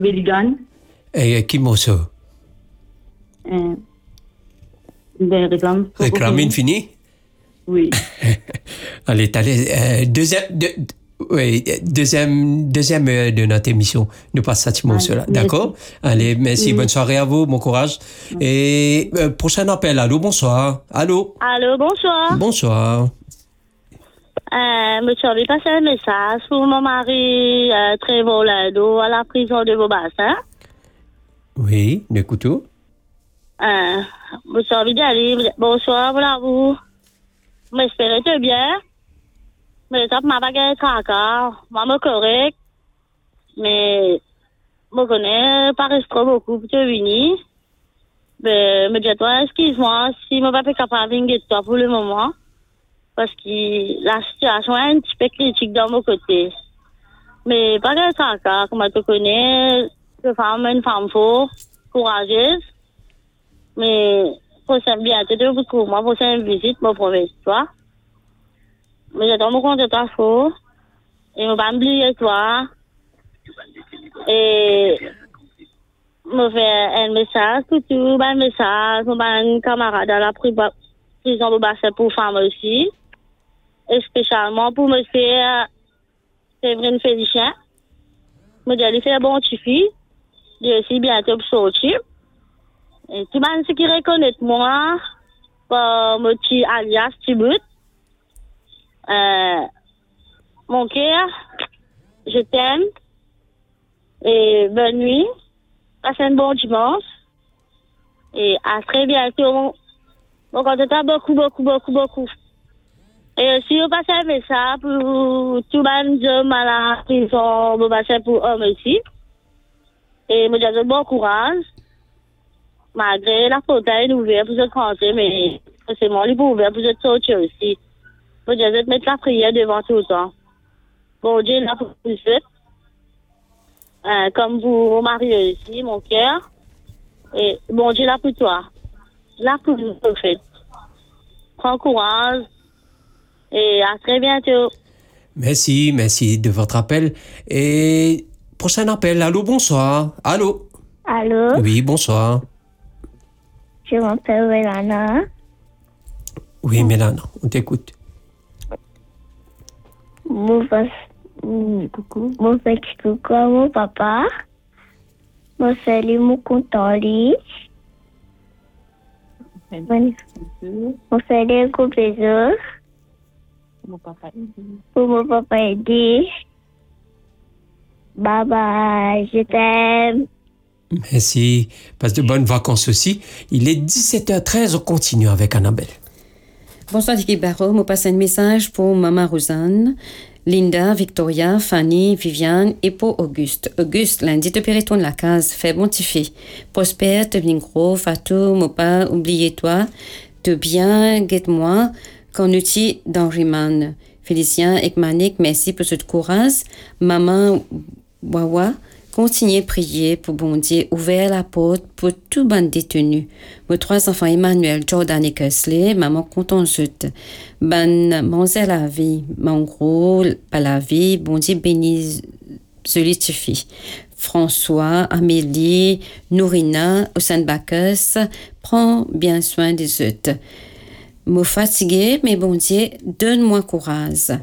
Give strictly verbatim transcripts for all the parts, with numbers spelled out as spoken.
Veligan. Et qui m'a ça? Euh, ben, réclame. Réclame infini? Oui. Allez, allez, euh, deuxième, deux, oui, deuxième, deuxième euh, de notre émission. Nous passons à Timo, cela. D'accord? Allez, merci. Bonne soirée à vous. Bon courage. Et euh, prochain appel. Allô, bonsoir. Allô? Allô, bonsoir. Bonsoir. Euh, monsieur, j'ai passé un message pour mon mari euh, Trévolado à la prison de Beaubassin. Oui, nous écoutons. Euh, monsieur, j'ai dit, bonsoir, voilà vous. M'espérez que bien. Mais ça m'a pas gagné caca. Moi, me correct. Mais, je connais pas rester beaucoup pour te venir. Mais, me dis toi, excuse-moi, si je ne suis pas capable de venir toi pour le moment. Parce que la situation est un petit peu critique de mon côté. Mais pas que ça, car comme tu connais, je femme une femme forte, courageuse. Mais prochaine bientôt de vous pour moi, prochaine visite, me promets toi. Mais je dois me compter toi fort. Et je vais oublier toi. Et me faire un message, tout, tout, un message, un camarade à la prison de Bassin pour femmes aussi. Et spécialement pour monsieur Séverine Félicien. Je dis, c'est bon, tu fais. Je suis bientôt pour sortir. Et tout le monde qui reconnaît moi, pour mon petit alias Tibut. Euh, mon cœur, je t'aime. Et bonne nuit. Passez un bon dimanche. Et à très bientôt. Bon, quand tu as beaucoup, beaucoup, beaucoup, beaucoup. Et si vous passez un message pour tout le monde à la prison, vous passez pour hommes aussi. Et je vous dis bon courage. Malgré la portail ouverte pour se rentrer, mais c'est mon livre ouvert pour se sortir aussi. Je vous dis mettre la prière devant tout le temps. Bon Dieu, là pour vous faites. Euh, comme vous, mon mari aussi, mon cœur. Et bon Dieu, là pour toi. Là pour vous, faites. Prends courage. Et à très bientôt. Merci, merci de votre appel. Et prochain appel. Allô, bonsoir. Allô. Allô. Oui, bonsoir. Je m'appelle Mélana. Oui, Mélana, on t'écoute. Mon papa, coucou. Mon petit coucou à mon papa. Mon salut, mon contoli. Mon salut, un gros bisou. Pour mon papa Eddie. Bye bye, je t'aime. Merci. Passe de bonnes vacances aussi. Il est dix-sept heures treize, on continue avec Annabelle. Bonsoir, Dicky Barreau. Je passe un message pour Maman Rosanne, Linda, Victoria, Fanny, Viviane et pour Auguste. Auguste, lundi, te péritourne la case. Fais bon petit fille. Prospère, te bien gros. Fatou, mon pas, oubliez-toi. Te bien, guette-moi. Qu'on utilise d'Henri Mann. Félicien et Manik, merci pour ce courage. Maman Wawa, continuez à prier pour bon Dieu, ouvrir la porte pour tout bande détenu. Mes trois enfants, Emmanuel, Jordan et Kesley, maman content zut. Ban manzer la vie, mon gros, pas la vie, bon Dieu bénis celui tu fille. François, Amélie, Nourina, Oussein Bacchus, prends bien soin des autres. Me fatigué, mais bon Dieu, donne-moi courage.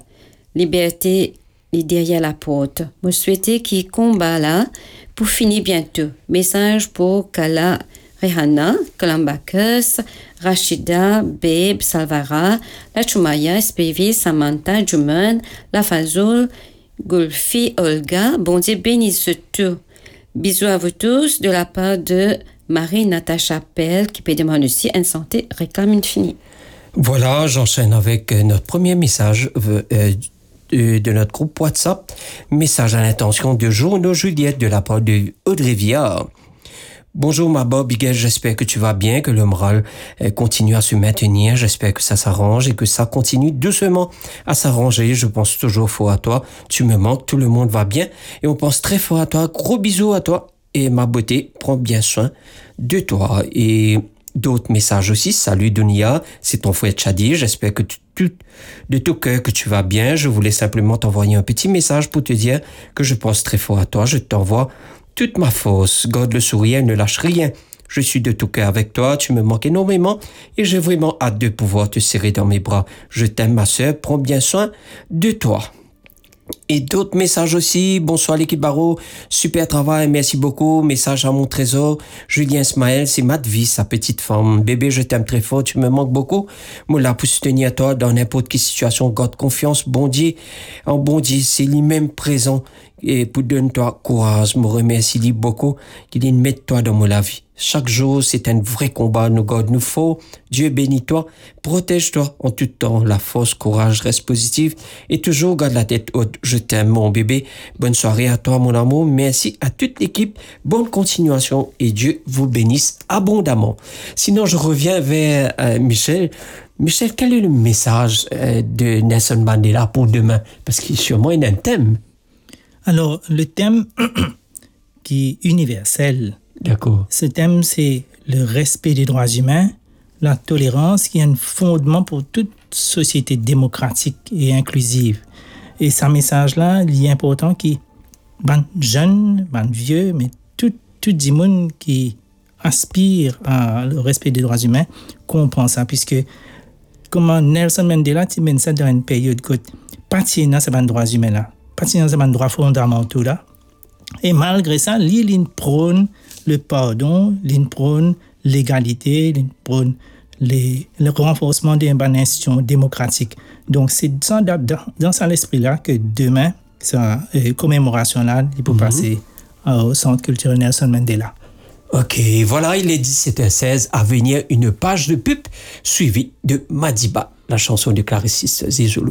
Liberté est derrière la porte. Me souhaiter qu'il combat là pour finir bientôt. Message pour Kala Rehana, Kalambakis, Rachida, Babe, Salvara, La Chumaya, S P V, Samantha, Juman, La Fazoul, Golfi, Olga. Bon Dieu bénisse tout. Bisous à vous tous de la part de Marie-Natacha Pell qui peut demander aussi une santé réclame infinie. Voilà, j'enchaîne avec notre premier message euh, de, de notre groupe WhatsApp. Message à l'intention de Journo Juliette de la part de Audrey Viard. Bonjour ma Bob, j'espère que tu vas bien, que le moral euh, continue à se maintenir. J'espère que ça s'arrange et que ça continue doucement à s'arranger. Je pense toujours fort à toi. Tu me manques, tout le monde va bien et on pense très fort à toi. Gros bisous à toi et ma beauté, prends bien soin de toi. Et d'autres messages aussi. Salut Dunia, c'est ton frère Tchadi. J'espère que tu, tu, de tout cœur que tu vas bien. Je voulais simplement t'envoyer un petit message pour te dire que je pense très fort à toi. Je t'envoie toute ma force. Garde le sourire, ne lâche rien. Je suis de tout cœur avec toi, tu me manques énormément et j'ai vraiment hâte de pouvoir te serrer dans mes bras. Je t'aime ma sœur, prends bien soin de toi. Et d'autres messages aussi. Bonsoir l'équipe Barreau. Super travail, merci beaucoup. Message à mon trésor. Julien Ismaël, c'est Matvi, sa petite femme. Bébé, je t'aime très fort, tu me manques beaucoup. Moi là pour soutenir toi dans n'importe quelle situation. Garde confiance, bon Dieu. En bon Dieu, c'est lui-même présent. Et pour donner toi courage, me remercie lui beaucoup. Qu'il dit mette toi dans mon vie. Chaque jour, c'est un vrai combat. Nous garde nous fort. Dieu bénit toi. Protège-toi en tout temps. La force, courage, reste positive. Et toujours garde la tête haute. Je t'aime, mon bébé. Bonne soirée à toi, mon amour. Merci à toute l'équipe. Bonne continuation et Dieu vous bénisse abondamment. Sinon, je reviens vers euh, Michel. Michel, quel est le message euh, de Nelson Mandela pour demain? Parce qu'il sûrement il y a un thème. Alors, le thème qui est universel. D'accord. Ce thème, c'est le respect des droits humains, la tolérance, qui est un fondement pour toute société démocratique et inclusive. Et ce message-là, il est important qui, ben jeunes, ben vieux, mais tout, tout le monde qui aspire à le respect des droits humains comprend ça, puisque comme Nelson Mandela, tu mènes ça dans une période que partir dans ces droits humains là, partir dans ces droits fondamentaux là, et malgré ça, il prône le pardon, il prône l'égalité, il prône les, le renforcement des institutions démocratiques. Donc, c'est dans, dans, dans cet esprit-là que demain, cette commémoration-là, il peut mm-hmm. passer au Centre culturel Nelson Mandela. Ok, voilà, il est dix-sept heures seize. À venir, une page de pub suivie de Madiba, la chanson de Clarisse Zizulu.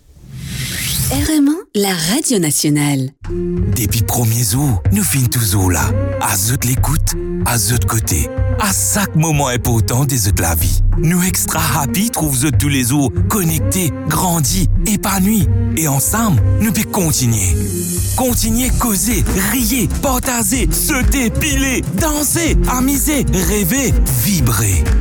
R M un, la radio nationale. Depuis premier jour, nous finissons toujours là. À zut l'écoute, à zut côté. À chaque moment important de zut la vie. Nous extra happy trouvons zut tous les jours connectés, grandis, épanouis. Et ensemble, nous pouvons continuer. Continuer, causer, rire, partager, sauter, piler, danser, amuser, rêver, vibrer.